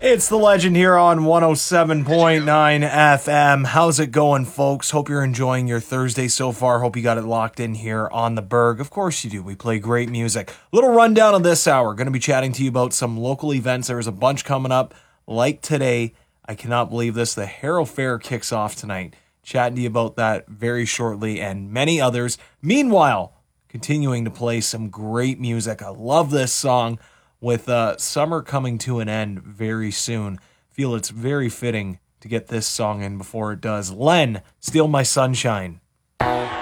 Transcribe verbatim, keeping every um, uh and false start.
It's the Legend here on one oh seven point nine F M. How's it going, folks? Hope you're enjoying your Thursday so far. Hope you got it locked in here on the Berg. Of course you do. We play great music. Little rundown of this hour. Going to be chatting to you about some local events. There's a bunch coming up. Like today, I cannot believe this. The Harrow Fair kicks off tonight. Chatting to you about that very shortly and many others. Meanwhile, continuing to play some great music. I love this song. With uh, summer coming to an end very soon, feel it's very fitting to get this song in before it does. Len, Steal My Sunshine. Thank